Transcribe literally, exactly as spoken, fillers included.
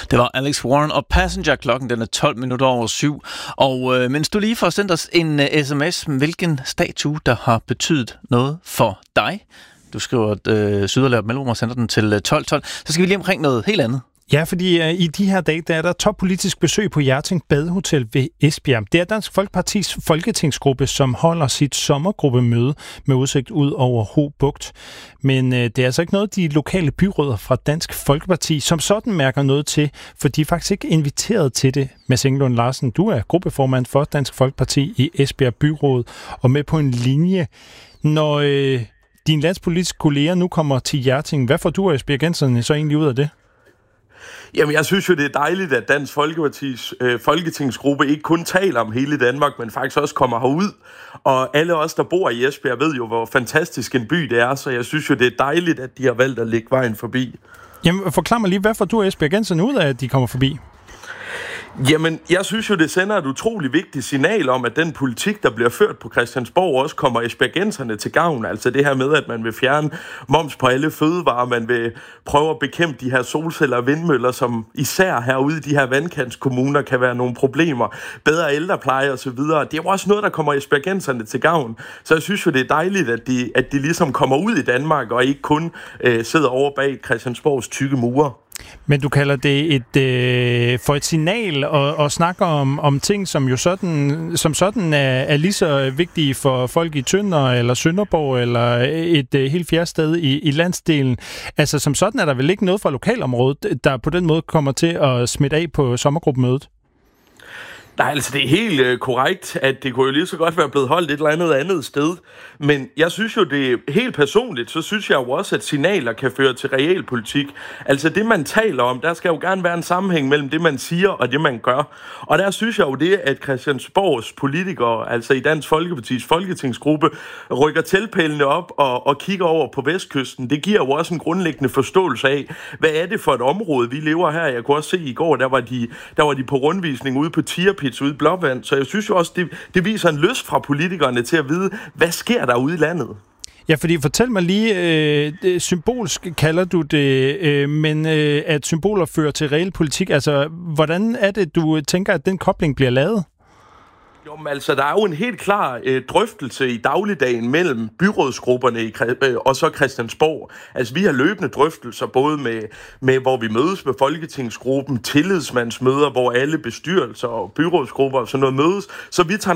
Det var Alex Warren og Passenger. Klokken den er tolv minutter over syv. Og øh, mens du lige får sendt os en uh, sms, hvilken statue, der har betydet noget for dig. Du skriver et øh, syderlært mellemrum og sender den til tolv tolv. Så skal vi lige omkring noget helt andet. Ja, fordi uh, i de her dage, der er der toppolitisk besøg på Hjerting Badehotel ved Esbjerg. Det er Dansk Folkepartis folketingsgruppe, som holder sit sommergruppemøde med udsigt ud over Ho Bugt. Men uh, det er altså ikke noget, de lokale byråder fra Dansk Folkeparti som sådan mærker noget til, for de er faktisk ikke inviteret til det. Mads Englund Larsen, du er gruppeformand for Dansk Folkeparti i Esbjerg Byråd og med på en linje. Når uh, dine landspolitiske kolleger nu kommer til Hjerting, hvad får du og esbjergenserne så egentlig ud af det? Jamen, jeg synes jo, det er dejligt, at Dansk Folkepartis øh, folketingsgruppe ikke kun taler om hele Danmark, men faktisk også kommer herud. Og alle os, der bor i Esbjerg, ved jo, hvor fantastisk en by det er, så jeg synes jo, det er dejligt, at de har valgt at lægge vejen forbi. Jamen, forklar mig lige, hvad får du og esbjergenserne ud af, at de kommer forbi? Jamen, jeg synes jo, det sender et utroligt vigtigt signal om, at den politik, der bliver ført på Christiansborg, også kommer esbjergenserne til gavn. Altså det her med, at man vil fjerne moms på alle fødevarer, man vil prøve at bekæmpe de her solceller og vindmøller, som især herude i de her vandkantskommuner kan være nogle problemer. Bedre ældrepleje og så videre. Det er jo også noget, der kommer esbjergenserne til gavn. Så jeg synes jo, det er dejligt, at de, at de ligesom kommer ud i Danmark, og ikke kun øh, sidder over bag Christiansborgs tykke mure. Men du kalder det et øh, for et signal og, og snakker om, om ting, som jo sådan, som sådan er, er lige så vigtige for folk i Tønder eller Sønderborg eller et øh, helt fjerde sted i, i landsdelen. Altså som sådan er der vel ikke noget fra lokalområdet, der på den måde kommer til at smitte af på sommergruppemødet? Nej, altså det er helt øh, korrekt, at det kunne jo lige så godt være blevet holdt et eller andet andet sted. Men jeg synes jo, det er helt personligt, så synes jeg jo også, at signaler kan føre til realpolitik. Altså det, man taler om, der skal jo gerne være en sammenhæng mellem det, man siger og det, man gør. Og der synes jeg jo det, at Christiansborgs politikere, altså i Dansk Folkepartis folketingsgruppe, rykker tilpælene op og, og kigger over på Vestkysten. Det giver jo også en grundlæggende forståelse af, hvad er det for et område, vi lever her. Jeg kunne også se i går, der var de, der var de på rundvisning ude på Tierpit ude i Blåvand, så jeg synes jo også, det, det viser en lyst fra politikerne til at vide, hvad sker der ude i landet? Ja, fordi fortæl mig lige, øh, symbolsk kalder du det, øh, men øh, at symboler fører til reel politik, altså hvordan er det, du tænker, at den kobling bliver lavet? Jo, men altså, der er jo en helt klar øh, drøftelse i dagligdagen mellem byrådsgrupperne i, øh, og så Christiansborg. Altså, vi har løbende drøftelser, både med, med, hvor vi mødes med folketingsgruppen, tillidsmandsmøder, hvor alle bestyrelser og byrådsgrupper og sådan noget mødes, så vi tager